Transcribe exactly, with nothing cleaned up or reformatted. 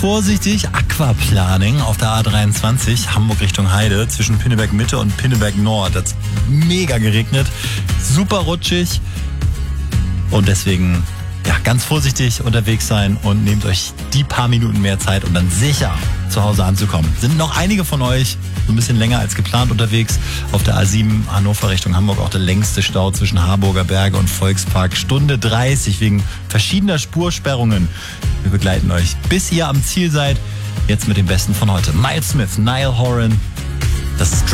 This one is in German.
vorsichtig, Aquaplaning auf der A dreiundzwanzig, Hamburg Richtung Heide, zwischen Pinneberg Mitte und Pinneberg Nord. Das ist mega geregnet, super rutschig und deswegen ja, ganz vorsichtig unterwegs sein und nehmt euch die paar Minuten mehr Zeit, um dann sicher zu Hause anzukommen. Sind noch einige von euch so ein bisschen länger als geplant unterwegs. Auf der A sieben Hannover Richtung Hamburg auch der längste Stau zwischen Harburger Berge und Volkspark. Stunde dreißig wegen verschiedener Spursperrungen. Wir begleiten euch, bis ihr am Ziel seid. Jetzt mit dem Besten von heute. Miles Smith, Niall Horan. Das ist